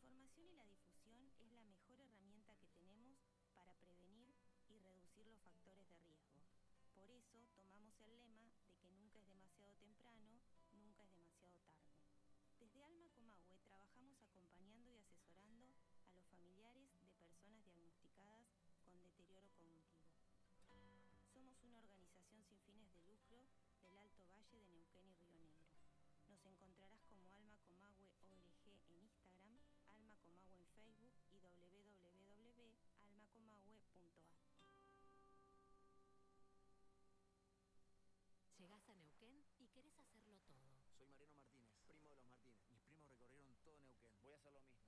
información y la difusión es la mejor herramienta que tenemos para prevenir y reducir los factores de riesgo. Por eso tomamos el lema de que nunca es demasiado temprano, nunca es demasiado tarde. Desde Alma Comahue trabajamos acompañando y asesorando a los familiares de personas diagnosticadas con deterioro cognitivo. Somos una organización sin fines de lucro del Alto Valle de Neuquén y Río Negro. Nos encontrarás como Alma Comahue ORG en Instagram, Alma Comahue en Facebook y www.almacomahue.ar. Llegás a Neuquén y querés hacerlo todo. Soy Mariano Martínez, primo de los Martínez. Mis primos recorrieron todo Neuquén. Voy a hacer lo mismo.